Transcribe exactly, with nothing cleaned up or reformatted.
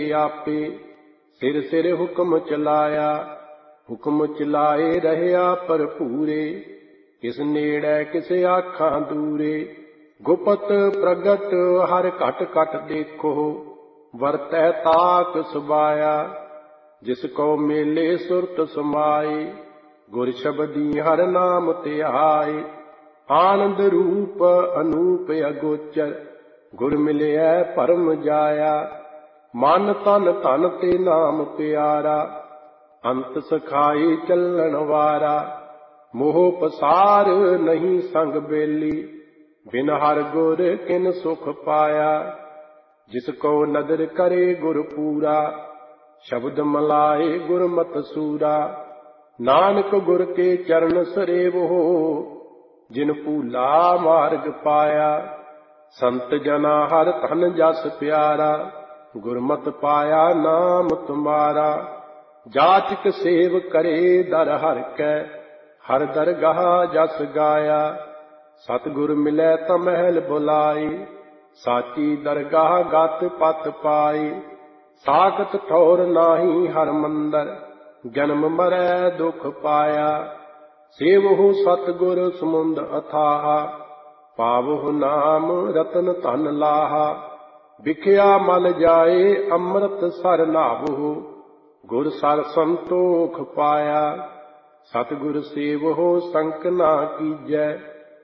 आपे सिर सिर हुक्म चलाया। हुक्म चलाए रहया भरपूरे किस नेड़े किस आखां दूरे। गुपत प्रगट हर घट घट देखो वरतै ताक सुबाया। जिसको मेले सुरत समाए गुर शबदी हर नाम ध्याए। आनंद रूप अनूप अगोचर गुर मिलिया परम जाया। मन तन धन ते नाम प्यारा अंत सखाए चलन वारा। मोह पसार नहीं संग बेली बिन हर गुर किन सुख पाया। जिसको नदर करे गुर पूरा शब्द मलाए गुरमत सूरा। नानक गुर के चरण सरेवो जिन भूला मार्ग पाया। संत जना हर धन जस प्यारा गुरमत पाया नाम तुम्हारा। जाचक सेव करे दर हर कै हर दरगाह जस गाया। सतगुर मिलै त महल बुलाई साची दरगाह गत पत पाई। साखत ठौर नाही हर मंदर जन्म मरै दुख पाया। सेवहु सतगुर समुंद अथाह पावहु नाम रतन धन लाहा। विखिया मल जाए अमृत सर नावहु गुर सर संतोख पाया। सतगुर सेवहो संक ना कीजै